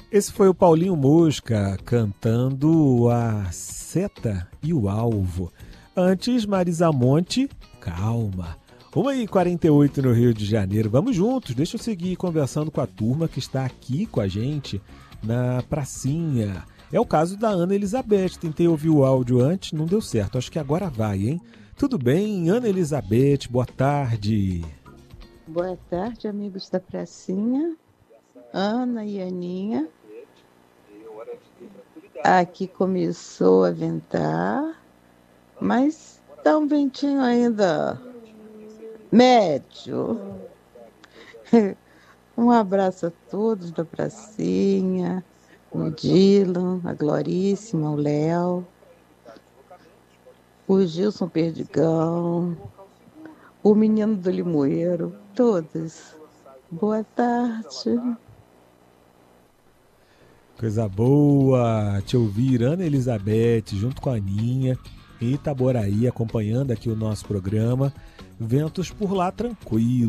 Esse foi o Paulinho Mosca cantando A Seta e o Alvo. Antes, Marisa Monte, Calma. 1h48 no Rio de Janeiro. Vamos juntos, deixa eu seguir conversando com a turma que está aqui com a gente na pracinha. É o caso da Ana Elizabeth. Tentei ouvir o áudio antes, não deu certo. Acho que agora vai, hein? Tudo bem, Ana Elizabeth? Boa tarde. Boa tarde, amigos da pracinha. Ana e Aninha. Aqui começou a ventar, mas tá um ventinho ainda médio. Um abraço a todos da pracinha, o Dylan, a Gloríssima, o Léo, o Gilson Perdigão, o menino do Limoeiro, todos. Boa tarde. Coisa boa te ouvir, Ana Elizabeth, junto com a Aninha, em Itaboraí, acompanhando aqui o nosso programa. Ventos por lá tranquilo.